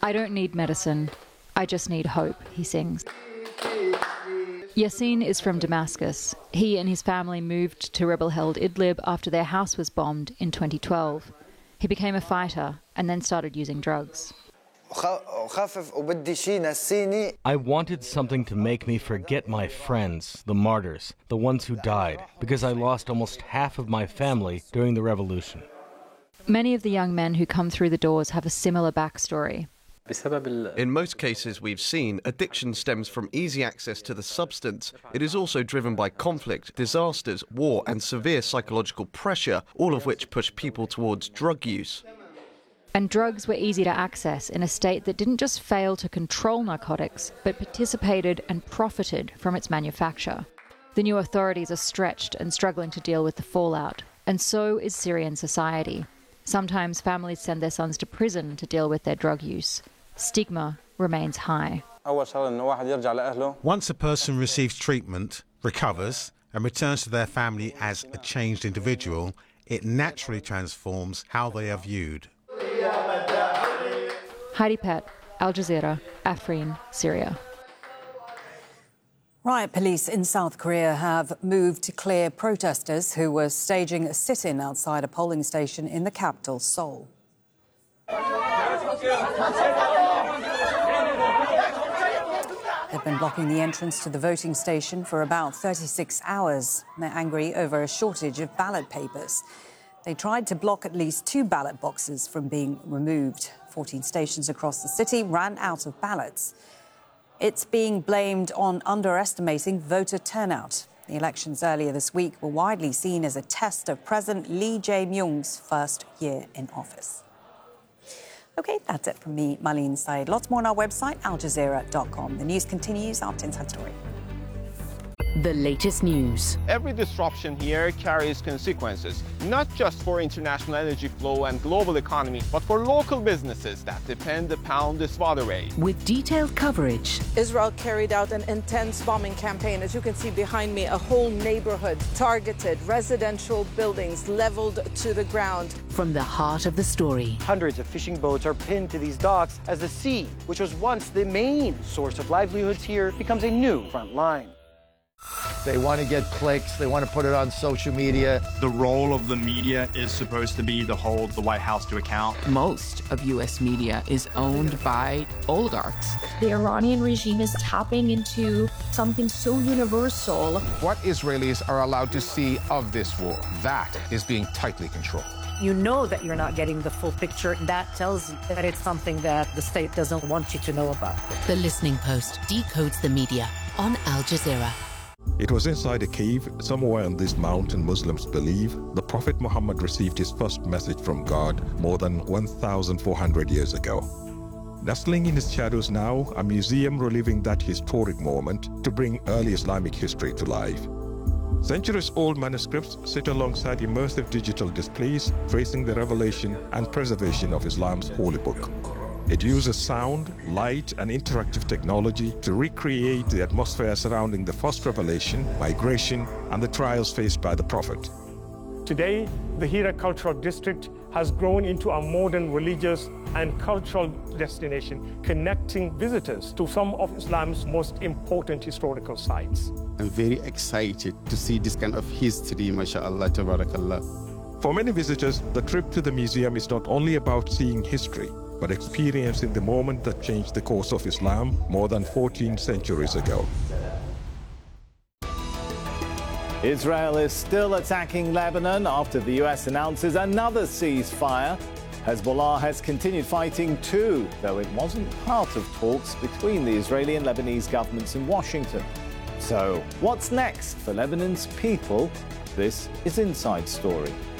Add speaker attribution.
Speaker 1: I don't need medicine. I just need hope, he sings. Yassin is from Damascus. He and his family moved to rebel-held Idlib after their house was bombed in 2012. He became a fighter and then started using drugs.
Speaker 2: I wanted something to make me forget my friends, the martyrs, the ones who died, because I lost almost half of my family during the revolution.
Speaker 1: Many of the young men who come through the doors have a similar backstory.
Speaker 3: In most cases we've seen, addiction stems from easy access to the substance. It is also driven by conflict, disasters, war, and severe psychological pressure, all of which push people towards drug use.
Speaker 1: And drugs were easy to access in a state that didn't just fail to control narcotics, but participated and profited from its manufacture. The new authorities are stretched and struggling to deal with the fallout, and so is Syrian society. Sometimes families send their sons to prison to deal with their drug use. Stigma remains high.
Speaker 4: Once a person receives treatment, recovers, and returns to their family as a changed individual, it naturally transforms how they are viewed.
Speaker 1: Heidi Pett, Al Jazeera, Afrin, Syria.
Speaker 5: Riot police in South Korea have moved to clear protesters who were staging a sit-in outside a polling station in the capital, Seoul. They've been blocking the entrance to the voting station for about 36 hours. They're angry over a shortage of ballot papers. They tried to block at least 2 ballot boxes from being removed. 14 stations across the city ran out of ballots. It's being blamed on underestimating voter turnout. The elections earlier this week were widely seen as a test of President Lee Jae-myung's first year in office. OK, that's it from me, Marlene Said. Lots more on our website, aljazeera.com. The news continues after Inside Story.
Speaker 6: The latest news.
Speaker 7: Every disruption here carries consequences, not just for international energy flow and global economy, but for local businesses that depend upon this waterway.
Speaker 6: With detailed coverage.
Speaker 8: Israel carried out an intense bombing campaign. As you can see behind me, a whole neighborhood targeted, residential buildings leveled to the ground.
Speaker 6: From the heart of the story.
Speaker 9: Hundreds of fishing boats are pinned to these docks as the sea, which was once the main source of livelihoods here, becomes a new front line.
Speaker 10: They want to get clicks. They want to put it on social media.
Speaker 11: The role of the media is supposed to be to hold the White House to account.
Speaker 12: Most of U.S. media is owned by oligarchs.
Speaker 13: The Iranian regime is tapping into something so universal.
Speaker 14: What Israelis are allowed to see of this war, that is being tightly controlled.
Speaker 15: You know that you're not getting the full picture. That tells you that it's something that the state doesn't want you to know about.
Speaker 6: The Listening Post decodes the media on Al Jazeera.
Speaker 16: It was inside a cave, somewhere on this mountain Muslims believe, the Prophet Muhammad received his first message from God more than 1,400 years ago. Nestling in its shadows now, a museum reliving that historic moment to bring early Islamic history to life. Centuries-old manuscripts sit alongside immersive digital displays tracing the revelation and preservation of Islam's holy book. It uses sound, light, and interactive technology to recreate the atmosphere surrounding the first revelation, migration, and the trials faced by the Prophet.
Speaker 17: Today, the Hira Cultural District has grown into a modern religious and cultural destination, connecting visitors to some of Islam's most important historical sites.
Speaker 18: I'm very excited to see this kind of history, mashallah, tabarakallah.
Speaker 16: For many visitors, the trip to the museum is not only about seeing history, but experiencing the moment that changed the course of Islam more than 14 centuries ago.
Speaker 19: Israel is still attacking Lebanon after the US announces another ceasefire. Hezbollah has continued fighting too, though it wasn't part of talks between the Israeli and Lebanese governments in Washington. So, what's next for Lebanon's people? This is Inside Story.